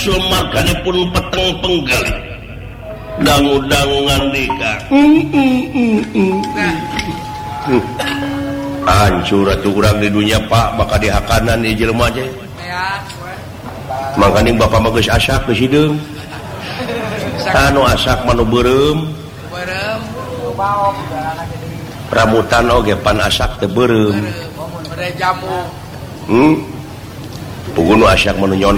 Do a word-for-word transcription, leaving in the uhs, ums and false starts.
pun peteng penggali dang-dangan dika hancur atuh urang di dunia Pak bakal dihakanan di jelema aja makanya bapak mah geus asak geus hideung anu asak manu beureum ramutan oge pan asak teu beureum jamu hmm puguh nu asak manu nyon